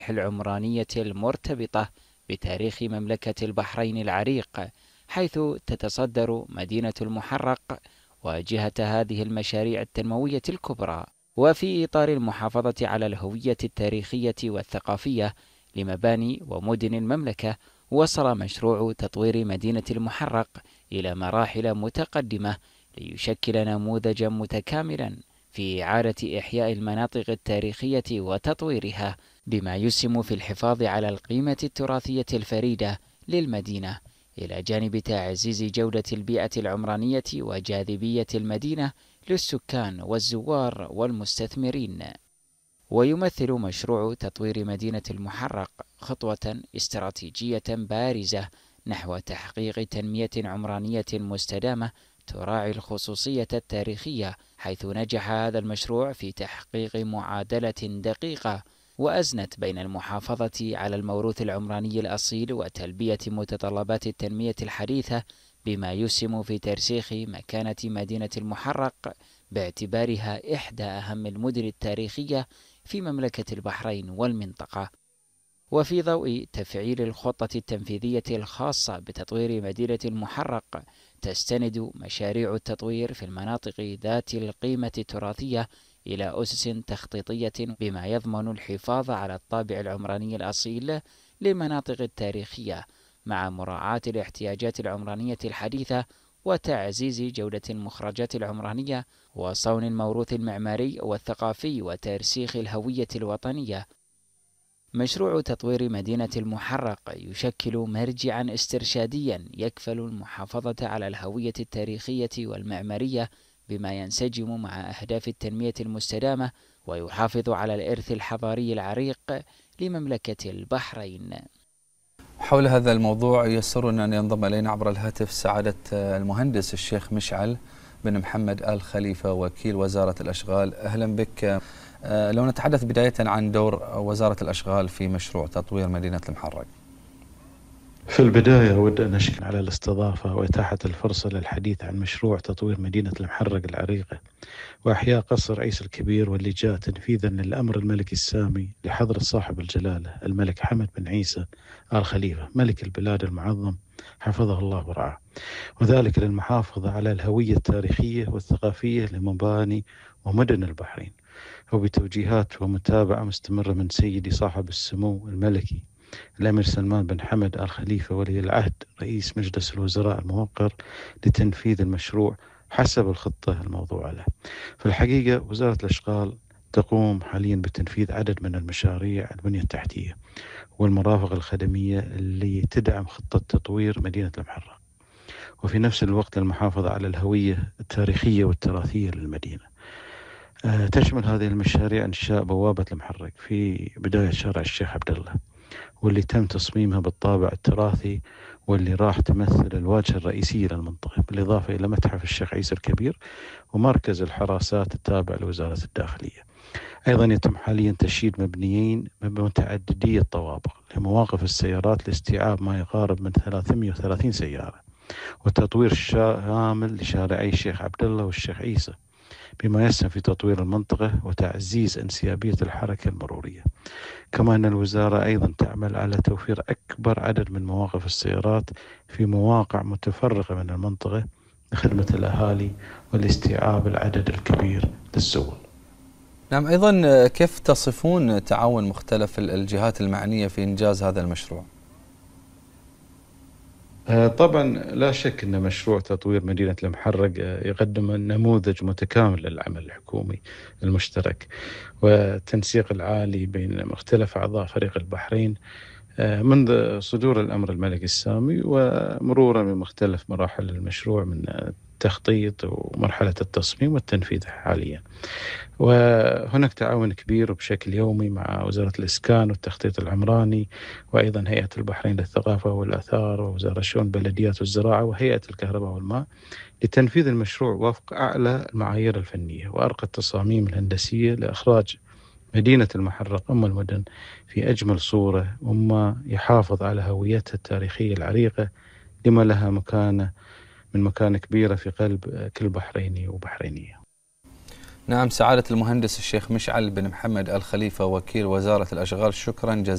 العمرانية المرتبطة بتاريخ مملكة البحرين العريق، حيث تتصدر مدينة المحرق واجهة هذه المشاريع التنموية الكبرى. وفي إطار المحافظة على الهوية التاريخية والثقافية لمباني ومدن المملكة، وصل مشروع تطوير مدينة المحرق إلى مراحل متقدمة ليشكل نموذجا متكاملا في إعادة إحياء المناطق التاريخية وتطويرها، بما يسهم في الحفاظ على القيمة التراثية الفريدة للمدينة، إلى جانب تعزيز جودة البيئة العمرانية وجاذبية المدينة للسكان والزوار والمستثمرين. ويمثل مشروع تطوير مدينة المحرق خطوة استراتيجية بارزة نحو تحقيق تنمية عمرانية مستدامة تراعي الخصوصية التاريخية، حيث نجح هذا المشروع في تحقيق معادلة دقيقة وأزنت بين المحافظة على الموروث العمراني الأصيل وتلبية متطلبات التنمية الحديثة، بما يسهم في ترسيخ مكانة مدينة المحرق باعتبارها إحدى أهم المدن التاريخية في مملكة البحرين والمنطقة. وفي ضوء تفعيل الخطة التنفيذية الخاصة بتطوير مدينة المحرق، تستند مشاريع التطوير في المناطق ذات القيمة التراثية إلى أسس تخطيطية، بما يضمن الحفاظ على الطابع العمراني الأصيل للمناطق التاريخية مع مراعاة الاحتياجات العمرانية الحديثة وتعزيز جودة المخرجات العمرانية وصون الموروث المعماري والثقافي وترسيخ الهوية الوطنية. مشروع تطوير مدينة المحرق يشكل مرجعا استرشاديا يكفل المحافظة على الهوية التاريخية والمعمارية، بما ينسجم مع أهداف التنمية المستدامة ويحافظ على الإرث الحضاري العريق لمملكة البحرين. حول هذا الموضوع يسرنا أن ينضم إلينا عبر الهاتف سعادة المهندس الشيخ مشعل بن محمد آل خليفة وكيل وزارة الأشغال. أهلا بك. لو نتحدث بداية عن دور وزارة الأشغال في مشروع تطوير مدينة المحرق. في البداية أود أن أشكر على الاستضافة وإتاحة الفرصة للحديث عن مشروع تطوير مدينة المحرق العريقة وإحياء قصر عيسى الكبير، واللي جاء تنفيذا للأمر الملكي السامي لحضرة صاحب الجلالة الملك حمد بن عيسى آل خليفة ملك البلاد المعظم حفظه الله ورعاه، وذلك للمحافظة على الهوية التاريخية والثقافية لمباني ومدن البحرين، وبتوجيهات ومتابعة مستمرة من سيدي صاحب السمو الملكي الأمير سلمان بن حمد آل خليفة ولي العهد رئيس مجلس الوزراء الموقر لتنفيذ المشروع حسب الخطة الموضوعة له. في الحقيقة وزارة الأشغال تقوم حاليا بتنفيذ عدد من المشاريع البنية التحتية والمرافق الخدمية اللي تدعم خطة تطوير مدينة المحرق، وفي نفس الوقت المحافظة على الهوية التاريخية والتراثية للمدينة. تشمل هذه المشاريع إنشاء بوابة المحرق في بداية شارع الشيخ عبد الله، واللي تم تصميمها بالطابع التراثي، واللي راح تمثل الواجهة الرئيسية للمنطقة، بالإضافة إلى متحف الشيخ عيسى الكبير ومركز الحراسات التابع لوزارة الداخلية. أيضا يتم حاليا تشييد مبنيين متعددي الطوابق لمواقف السيارات لاستيعاب ما يقارب من 330 سيارة، وتطوير شامل لشارعي الشيخ عبد الله والشيخ عيسى، بما يسهم في تطوير المنطقة وتعزيز انسيابية الحركة المرورية. كما أن الوزارة أيضا تعمل على توفير أكبر عدد من مواقف السيارات في مواقع متفرقة من المنطقة لخدمة الأهالي والاستيعاب العدد الكبير للسوق. نعم، أيضا كيف تصفون تعاون مختلف الجهات المعنية في إنجاز هذا المشروع؟ طبعا لا شك أن مشروع تطوير مدينة المحرق يقدم نموذج متكامل للعمل الحكومي المشترك والتنسيق العالي بين مختلف أعضاء فريق البحرين منذ صدور الأمر الملكي السامي ومرورا بمختلف مراحل المشروع من التخطيط ومرحلة التصميم والتنفيذ حاليا. وهناك تعاون كبير وبشكل يومي مع وزارة الإسكان والتخطيط العمراني، وأيضا هيئة البحرين للثقافة والآثار ووزارة شؤون البلديات والزراعة وهيئة الكهرباء والماء لتنفيذ المشروع وفق أعلى المعايير الفنية وأرقى التصاميم الهندسية لإخراج مدينة المحرق أم المدن في أجمل صورة، وما يحافظ على هويتها التاريخية العريقة لما لها مكانة كبيرة في قلب كل بحريني وبحرينية. نعم، سعادة المهندس الشيخ مشعل بن محمد الخليفة وكيل وزارة الأشغال، شكرا جزيلا.